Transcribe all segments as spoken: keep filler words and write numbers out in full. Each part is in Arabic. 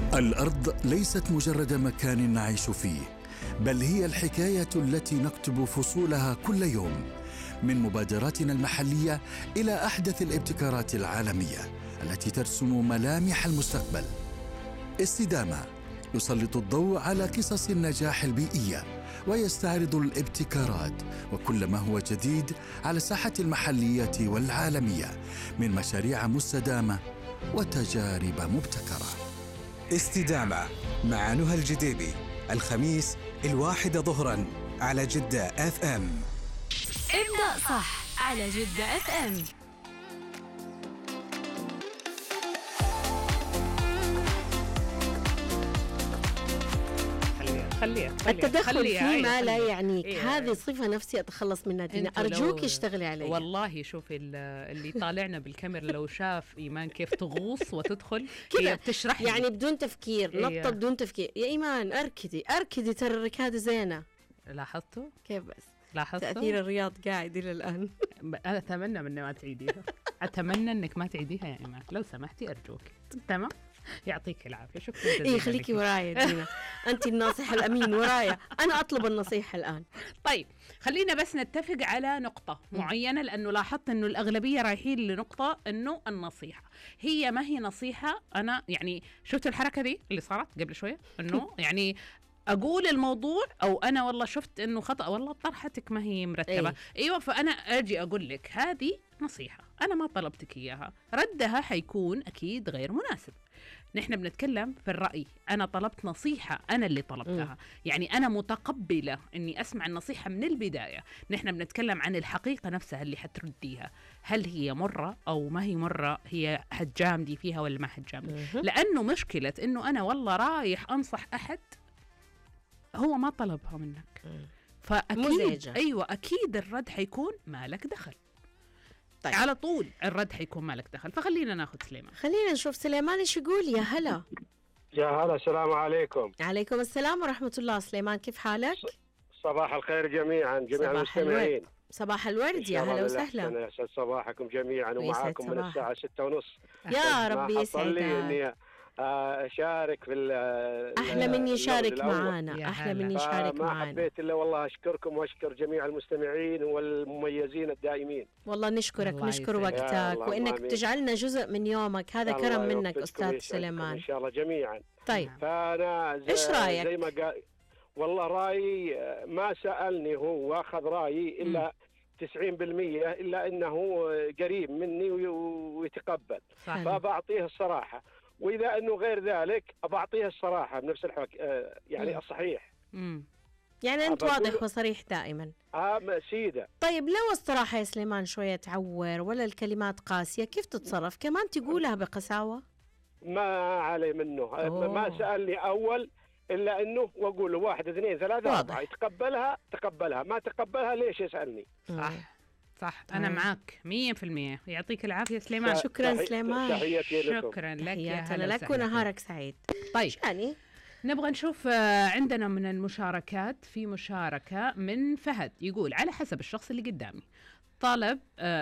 الأرض ليست مجرد مكان نعيش فيه، بل هي الحكاية التي نكتب فصولها كل يوم، من مبادراتنا المحلية إلى أحدث الابتكارات العالمية التي ترسم ملامح المستقبل. استدامة يسلط الضوء على قصص النجاح البيئية ويستعرض الابتكارات وكل ما هو جديد على الساحة المحلية والعالمية من مشاريع مستدامة وتجارب مبتكرة. استدامة مع نهى الجديبي، الخميس الواحدة ظهراً على جدة اف ام. ابدأ صح على جدة اف ام. خليها التدخل فيما لا يعنيك. إيه هذه صفة نفسي أتخلص منها دينا، أرجوك اشتغلي عليها. والله شوفي اللي طالعنا بالكاميرا لو شاف إيمان كيف تغوص وتدخل هي بتشرح يعني بدون تفكير. إيه نطة بدون تفكير. يا إيمان أركدي أركدي ترى الركادة زينة. لاحظتوا كيف بس لاحظتوا تأثير الرياض قاعد إلى الآن. أنا أتمنى منك ما تعيديها. أتمنى إنك ما تعيديها يا إيمان لو سمحتي أرجوك. تمام، يعطيك العافية. شكرا جزيلا. إيه خليكي ورايا دينا، أنت الناصح الأمين ورايا، أنا أطلب النصيحة الآن. طيب خلينا بس نتفق على نقطة معينة، لأنه لاحظت أنه الأغلبية رايحين لنقطة أنه النصيحة هي ما هي نصيحة. أنا يعني شفت الحركة دي اللي صارت قبل شوية، أنه يعني أقول الموضوع أو أنا والله شفت أنه خطأ، والله طرحتك ما هي مرتبة. أي. أيوة، فأنا أجي أقول لك هذه نصيحة أنا ما طلبتك إياها، ردها حيكون أكيد غير مناسب. نحن بنتكلم في الرأي، أنا طلبت نصيحة، أنا اللي طلبتها. م. يعني أنا متقبلة أني أسمع النصيحة من البداية. نحن بنتكلم عن الحقيقة نفسها اللي حترديها، هل هي مرة أو ما هي مرة، هي حتجامدي فيها ولا ما حتجامدي. لأنه مشكلة أنه أنا والله رايح أنصح أحد هو ما طلبها منك، فأكيد مزعجة. أيوة أكيد الرد حيكون ما لك دخل. طيب. على طول الرد حيكون ما لك دخل. فخلينا ناخذ سليمان. خلينا نشوف سليمان ايش يقول. يا هلا. يا هلا، السلام عليكم. عليكم السلام ورحمة الله. سليمان كيف حالك؟ صباح الخير جميعا جميع المستمعين. صباح الورد، يا هلا وسهلا. يسعد صباحكم جميعا ومعاكم من الساعة ستة ونص. يا ربي يسعدك. أشارك في أحلى من يشارك معانا، أحلى من يشارك معانا. ما حبيت إلا والله أشكركم وأشكر جميع المستمعين والمميزين الدائمين. والله نشكرك، نشكر وقتك وإنك تجعلنا جزء من يومك. هذا كرم منك أستاذ سليمان. إن شاء الله جميعا. طيب فأنا زي إيش رأيك؟ زي ما قال والله رأيي ما سألني هو وأخذ رأيي إلا تسعين بالمئة، إلا إنه قريب مني ويتقبل، فبعطيه الصراحة. وإذا أنه غير ذلك أبعطيها الصراحة بنفس الحق آه يعني مم. الصحيح. مم. يعني أنت واضح وصريح دائما. آه سيدة. طيب لو الصراحة يا سليمان شوية تعور ولا الكلمات قاسية، كيف تتصرف؟ كمان تقولها بقساوة؟ ما علي منه. أوه. ما سألني أول إلا أنه وأقول له واحد اثنين ثلاثة أربعة، يتقبلها تقبلها، ما تقبلها ليش يسألني؟ صح صح. أنا معك مية في المية. يعطيك العافية سليمان. شكرا تحي... سليمان. تحياتي لكم. شكرا لك. تحياتنا لك ونهارك سعيد. طيب يعني نبغى نشوف عندنا من المشاركات. في مشاركة من فهد يقول على حسب الشخص اللي قدامي، طلب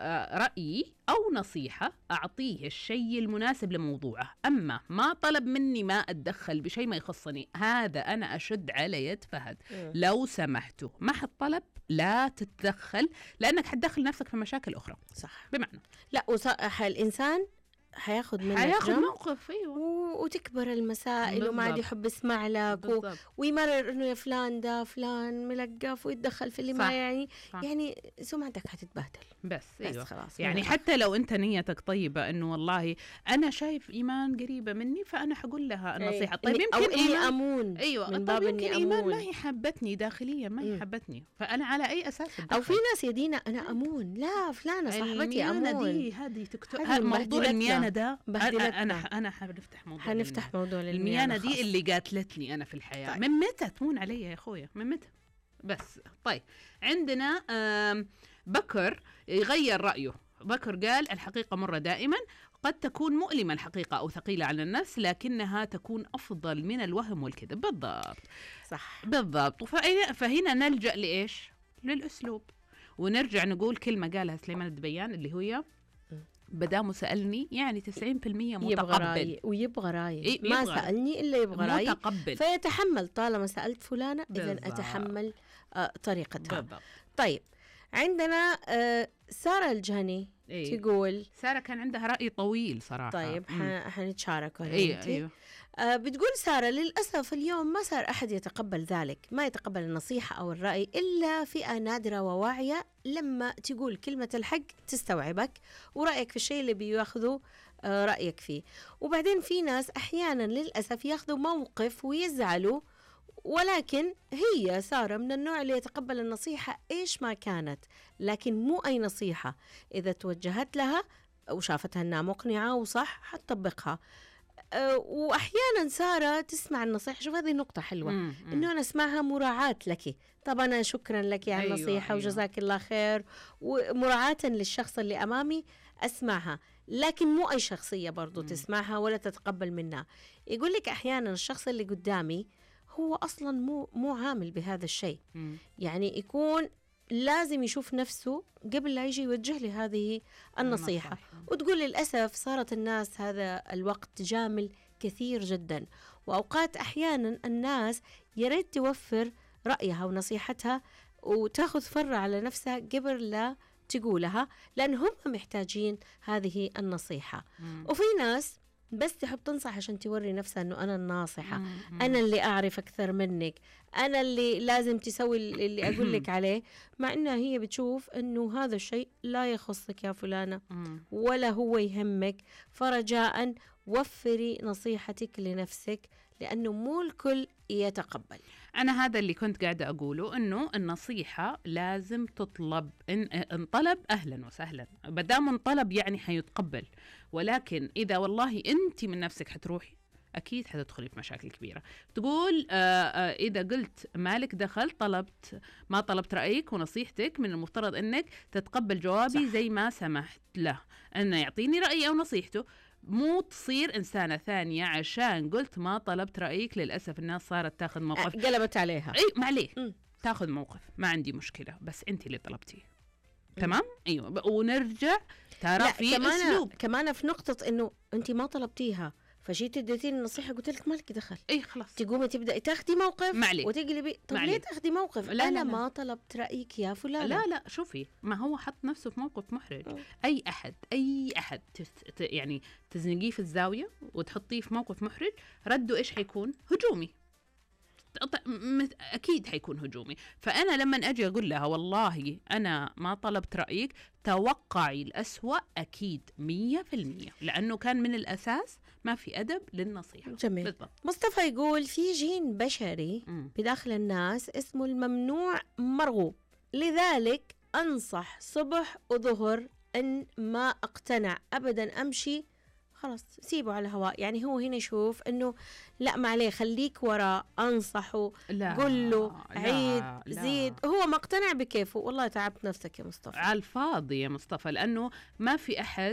رأيي أو نصيحة أعطيه الشيء المناسب لموضوعه، أما ما طلب مني ما أتدخل بشيء ما يخصني. هذا أنا أشد على يد فهد. م. لو سمحتوا ما حد طلب لا تتدخل، لأنك حتدخل نفسك في مشاكل أخرى. صح. بمعنى لا وصح الإنسان حياخذ منك حياخذ موقف. أيوة. و... وتكبر المسائل وما عاد يحب يسمع لك و... ويمرر إنه يا فلان ده فلان ملقف ويتدخل في اللي صح. ما يعني صح. يعني سمعتك حتتبهدل بس, بس أيوة. خلاص يعني حتى لو أنت نيتك طيبة إنه والله أنا شايف إيمان قريبة مني فأنا حقول لها النصيحة. طيب يمكن أو إني أمون. أيوة من باب إني إيمان ما هي حبتني داخليا، ما هي حبتني، فأنا على أي أساس أو في ناس يا دينا أنا أمون، لا فلانة صاحبتي أمون. دي هذه تكتب موضوع الميانة ده. أنا أنا حنفتح موضوع حنفتح موضوع الميانة دي اللي قاتلتني أنا في الحياة. طيب. من متى تمون علي يا أخويا؟ من متى؟ بس طيب عندنا بكر يغير رأيه. بكر قال الحقيقة مرة دائما قد تكون مؤلمة الحقيقة أو ثقيلة على النفس، لكنها تكون أفضل من الوهم والكذب. بالضبط صح بالضبط. فهنا نلجأ لإيش؟ للأسلوب، ونرجع نقول كلمة قالها سليمان الدبيان اللي هي بدامه سألني يعني تسعين بالمية متقبل يبغى راي ويبغى راي إيه ما يبغى. سألني إلا يبغى راي متقبل فيتحمل طالما سألت فلانة إذا بالضبط. أتحمل آه طريقتها. بالضبط. طيب عندنا آه سارة الجهني إيه. تقول سارة كان عندها رأي طويل صراحة. طيب حنتشارك أيوة أيوة. آه بتقول سارة للأسف اليوم ما صار أحد يتقبل ذلك، ما يتقبل النصيحة أو الرأي إلا فئة نادرة وواعية، لما تقول كلمة الحق تستوعبك ورأيك في الشيء اللي بياخذوا آه رأيك فيه. وبعدين في ناس أحيانا للأسف ياخذوا موقف ويزعلوا، ولكن هي سارة من النوع اللي يتقبل النصيحة إيش ما كانت، لكن مو أي نصيحة، إذا توجهت لها وشافتها أنها مقنعة وصح حتطبقها. أه وأحيانا سارة تسمع النصيحة، شوف هذه نقطة حلوة مم. إنه أنا أسمعها مراعاة لك، طبعا شكرا لك على النصيحة أيوة وجزاك أيوة. الله خير، ومراعاة للشخص اللي أمامي أسمعها، لكن مو أي شخصية برضو مم. تسمعها ولا تتقبل منها. يقول لك أحيانا الشخص اللي قدامي هو أصلا مو مو عامل بهذا الشيء، يعني يكون لازم يشوف نفسه قبل لا يجي يوجه لي هذه النصيحة. وتقول للأسف صارت الناس هذا الوقت تجامل كثير جدا، وأوقات أحيانا الناس يريد توفر رأيها ونصيحتها وتأخذ فرة على نفسها قبل لا تقولها، لأن هم محتاجين هذه النصيحة. مم. وفي ناس بس تحب تنصح عشان توري نفسها أنه أنا الناصحة، مم. أنا اللي أعرف أكثر منك، أنا اللي لازم تسوي اللي أقول لك عليه، مع أنها هي بتشوف أنه هذا الشيء لا يخصك يا فلانة ولا هو يهمك. فرجاء وفري نصيحتك لنفسك، لأنه مو الكل يتقبل. أنا هذا اللي كنت قاعدة أقوله، أنه النصيحة لازم تطلب، إن انطلب أهلا وسهلا، بدام انطلب يعني حيتقبل، ولكن إذا والله أنت من نفسك حتروحي أكيد حتدخلي في مشاكل كبيرة. تقول آآ آآ إذا قلت مالك دخل طلبت ما طلبت رأيك ونصيحتك، من المفترض أنك تتقبل جوابي صح. زي ما سمحت له أنه يعطيني رأي أو نصيحته، مو تصير إنسانة ثانية عشان قلت ما طلبت رأيك. للأسف الناس صارت تاخذ موقف، قلبت عليها. أي ما عليه م. تاخذ موقف، ما عندي مشكلة بس أنت اللي طلبتيه. تمام أيوة. ونرجع ترى في كمان أسلوب كمان في نقطة إنه أنت ما طلبتيها فجيت اديتيني النصيحه قلت لك مالك دخل، اي خلاص تقومي تبداي تاخدي موقف معلي. وتقلبي. طب ليه تاخدي موقف؟ لا انا لا ما لا. طلبت رايك يا فلان. لا لا شوفي، ما هو حط نفسه في موقف محرج. أوه. اي احد اي احد تست يعني تزنقيه في الزاويه وتحطيه في موقف محرج، رده ايش حيكون؟ هجومي، أكيد حيكون هجومي. فأنا لما أجي أقول لها والله أنا ما طلبت رأيك، توقعي الأسوأ أكيد مية في المية، لأنه كان من الأساس ما في أدب للنصيحة. جميل. بالضبط. مصطفى يقول في جين بشري م. بداخل الناس اسمه الممنوع مرغوب، لذلك أنصح صبح وظهر أن ما أقتنع أبدا أمشي خلاص سيبه على الهواء. يعني هو هنا يشوف انه لا ما عليه، خليك وراء، انصحه، قل له، عيد، لا زيد، هو ما اقتنع بكيفه. والله تعبت نفسك يا مصطفى على الفاضي يا مصطفى، لانه ما في احد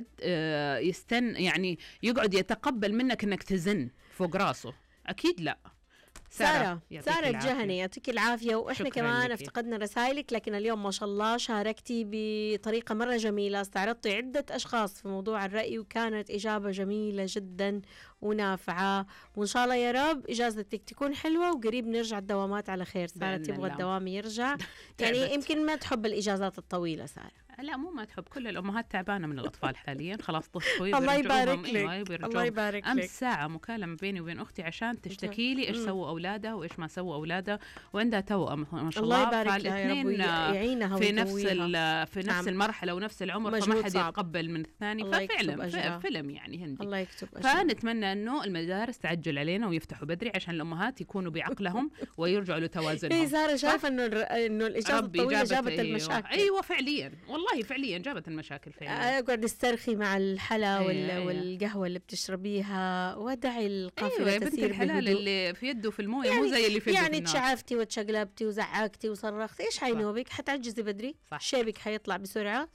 يستن يعني يقعد يتقبل منك انك تزن فوق راسه، اكيد لا. سارة سارة الجهني يعطيك العافية. وإحنا كمان افتقدنا رسائلك، لكن اليوم ما شاء الله شاركتي بطريقة مرة جميلة، استعرضتي عدة أشخاص في موضوع الرأي وكانت إجابة جميلة جدا ونافعة، وإن شاء الله يا رب إجازتك تكون حلوة وقريب نرجع الدوامات على خير. سارة تبغى الدوام يرجع يعني يمكن ما تحب الإجازات الطويلة سارة. لا مو ما تحب، كل الأمهات تعبانة من الأطفال حاليا، خلاص طفوا. الله يبارك لك. الله يبارك لك. أمس ساعة مكالمة بيني وبين أختي عشان تشتكي لي إيش سووا أولادها وإيش ما سووا أولادها، وعندها توأم ما شاء الله. الله يبارك لها يا رب ويعينها في نفس في نفس المرحلة ونفس العمر، فما حد يتقبل من الثاني. ففعلا فيلم يعني هندي. الله يكتب أجل. فنتمنى إنه المدارس تعجل علينا ويفتحوا بدري عشان الأمهات يكونوا بعقلهم ويرجعوا لتوازنهم. إيه سارة شايفة إنه إنه الإجازة الطويلة جابت المشاكل. أيوة فعليا والله فعليا جابت المشاكل فعلا. اقعد استرخي مع الحلا وال... أيه والقهوه اللي بتشربيها، ودعي القافله أيوة تسير الحلال بهدوء. اللي في يده في المويه يعني مو زي اللي في يده يعني في النار. تشعفتي وتشقلبتي وزعقتي وصرختي، ايش حينوبك؟ حتعجزي بدري، صح. شيبك حيطلع بسرعه،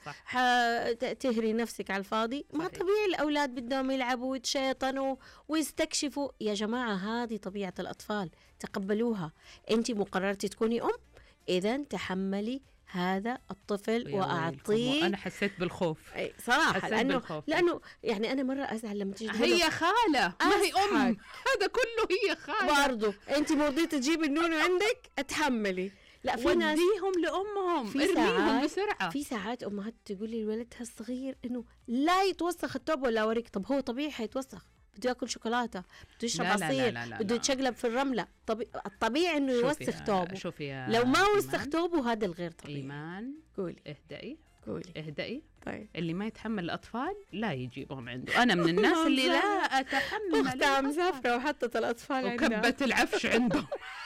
حتهري نفسك على الفاضي. صحيح. ما طبيعي الاولاد بدهم يلعبوا ويتشيطنوا ويستكشفوا. يا جماعه هذه طبيعه الاطفال، تقبلوها. انت مقررتي تكوني ام، اذا تحملي هذا الطفل يا وأعطيه. ويلكم، أنا حسيت بالخوف أي صراحة، حسيت لأنه بالخوف. لأنه يعني أنا مرة أزعل لما تيجي تقول هي خالة ما هي أم، أضحك. هذا كله هي خالة. برضو أنت مرضية تجيب النونو عندك اتحملي. لا، في ناس وديهم لأمهم، في ارميهم ساعات بسرعة. في ساعات أمهات تقول لي لولدها الصغير إنه لا يتوسخ التوب ولا أوريك. طب هو طبيعي حيتوسخ، بده ياكل شوكولاتة، بده يشرب لا لا عصير، لا لا لا بده لا. يتشقلب في الرملة. طبيعي الطبيعي إنه شوفي يوسخ يا- توبه. شوفي يا لو ما إيمان. وسخ توبه هذا الغير طبيعي. إيمان قولي اهدئي قولي. اهدئي. طيب اللي ما يتحمل الأطفال لا يجيبهم عنده. أنا من الناس اللي لا أتحمل أختها الأطفال. مسافرة وحطت الأطفال عندها. وكبت العفش عندهم.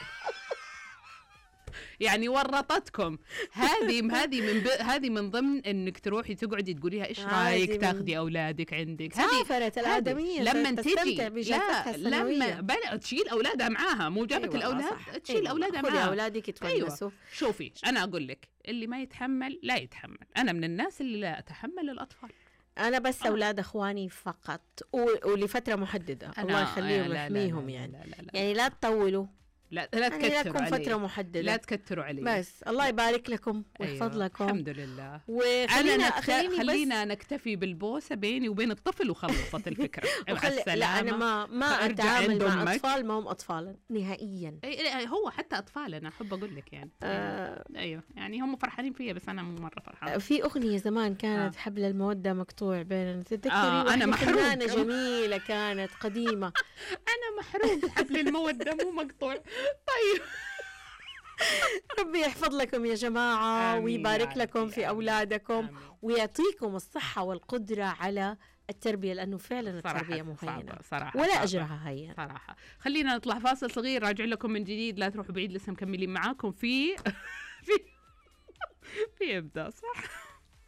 يعني ورطتكم. هذه هذه من ب... هذه من ضمن انك تروحي تقعدي تقوليها ايش عادي رايك من- تاخذي اولادك عندك. سافرت الآدمية لما صارت تجي تستمتع بجلساتها لا السنوية. لما بل... تشيل اولادها معاها، مو جابت أيوة الاولاد صح. تشيل أيوة. اولادها خذي معاها. أولادك يتونسوا. شوفي انا اقول لك اللي ما يتحمل لا يتحمل. انا من الناس اللي لا اتحمل الاطفال. أنا بس آه. أولاد أخواني فقط و- ولفترة محددة. الله يخليهم لا- لا- ويحميهم لا- يعني. لا لا لا يعني لا تطولوا، لا, لا يعني تكتروا لكم فترة علي. محددة. لا تكتروا علي. بس الله يبارك لكم ويحفظ أيوة. لكم. الحمد لله. وخلينا أنا نكت... خليني خلينا نكتفي بالبوسة بيني وبين الطفل وخلصت الفكرة. مع وخلي لا أنا ما ما فأرجع أتعامل عند مع أمك. أطفال ما هم أطفال نهائيا. أي أي هو حتى أطفال أنا أحب أقول لك يعني. آه. أيوه يعني هم فرحانين فيا بس أنا مو مرة فرحانة. في أغنية زمان كانت آه. حبل المودة مقطوع بيننا، تتذكري؟ آه، أنا واحدة محروق. فنانة جميلة كانت قديمة. أنا محروق حبل المودة مو مقطوع. طيب ربي يحفظ لكم يا جماعة آمين ويبارك يا لكم ربي، في آمين. أولادكم آمين. ويعطيكم الصحة والقدرة على التربية، لأنه فعلا صراحة التربية مو صعبة هينة صراحة ولا صعبة. أجرها هين. صراحة. خلينا نطلع فاصل صغير، راجع لكم من جديد. لا تروحوا بعيد، لسه مكملين معاكم في في في إبداع صح.